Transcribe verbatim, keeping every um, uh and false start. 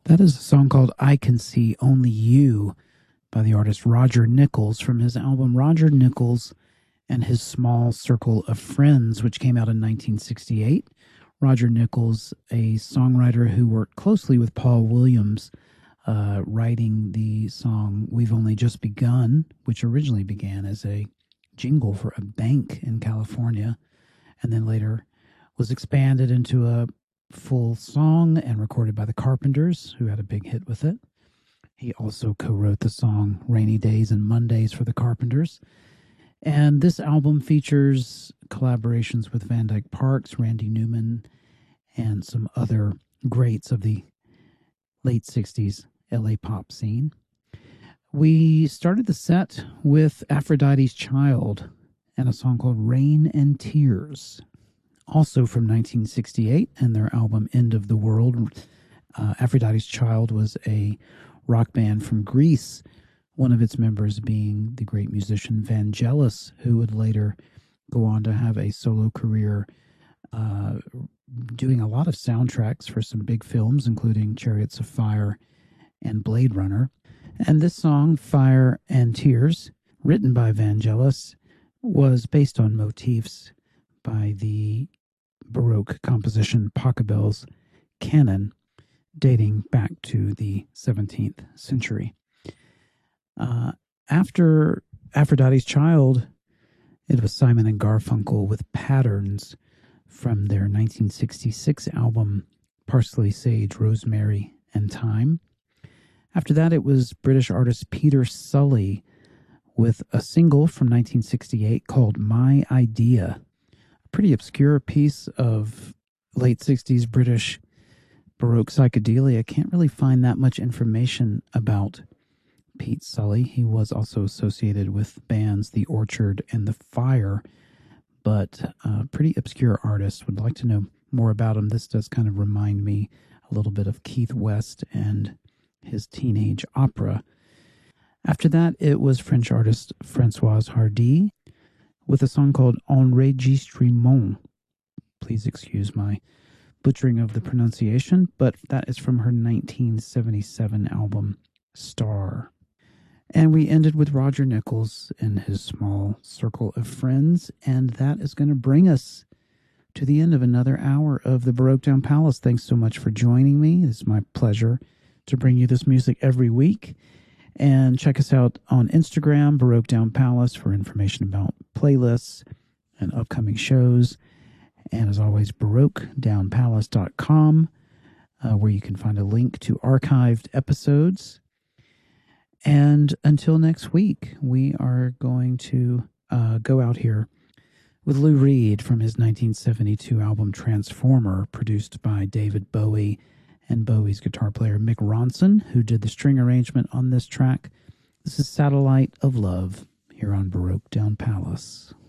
That is a song called I Can See Only You by the artist Roger Nichols from his album Roger Nichols and His Small Circle of Friends, which came out in nineteen sixty-eight. Roger Nichols, a songwriter who worked closely with Paul Williams, uh, writing the song We've Only Just Begun, which originally began as a jingle for a bank in California, and then later was expanded into a full song and recorded by the Carpenters, who had a big hit with it. He also co-wrote the song Rainy Days and Mondays for the Carpenters. And this album features collaborations with Van Dyke Parks, Randy Newman, and some other greats of the late sixties L A pop scene. We started the set with Aphrodite's Child and a song called Rain and Tears, also from nineteen sixty-eight, and their album End of the World. Uh, Aphrodite's Child was a rock band from Greece, one of its members being the great musician Vangelis, who would later go on to have a solo career, uh, doing a lot of soundtracks for some big films, including Chariots of Fire and Blade Runner. And this song, Fire and Tears, written by Vangelis, was based on motifs by the Baroque composition Pachelbel's canon, dating back to the seventeenth century. Uh, after Aphrodite's Child, it was Simon and Garfunkel with Patterns from their nineteen sixty-six album Parsley, Sage, Rosemary, and Thyme. After that, it was British artist Peter Sully with a single from nineteen sixty-eight called My Idea, a pretty obscure piece of late sixties British Baroque psychedelia. Can't really find that much information about Pete Sully. He was also associated with bands The Orchard and The Fire, but a pretty obscure artist. Would like to know more about him. This does kind of remind me a little bit of Keith West and his teenage opera. After that, it was French artist Françoise Hardy with a song called Enregistrement. Please excuse my butchering of the pronunciation, but that is from her nineteen seventy-seven album Star. And we ended with Roger Nichols and His Small Circle of Friends, and that is going to bring us to the end of another hour of the Baroque Down Palace. Thanks so much for joining me. It's my pleasure to bring you this music every week. And check us out on Instagram, Baroque Down Palace, for information about playlists and upcoming shows. And as always, Baroque Down Palace dot com, uh, where you can find a link to archived episodes. And until next week, we are going to uh, go out here with Lou Reed from his nineteen seventy-two album Transformer, produced by David Bowie and Bowie's guitar player Mick Ronson, who did the string arrangement on this track. This is Satellite of Love here on Baroque Down Palace.